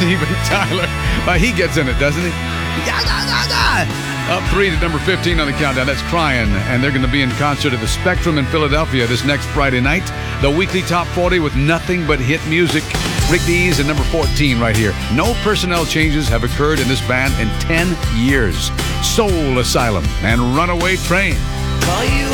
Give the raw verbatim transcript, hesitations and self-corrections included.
Steven Tyler. Uh, he gets in it, doesn't he? Yeah, yeah, yeah, yeah. Up three to number fifteen on the countdown. That's Crying. And they're going to be in concert at the Spectrum in Philadelphia this next Friday night. The weekly top forty with nothing but hit music. Rick Dees at number fourteen right here. No personnel changes have occurred in this band in ten years. Soul Asylum and Runaway Train. Call you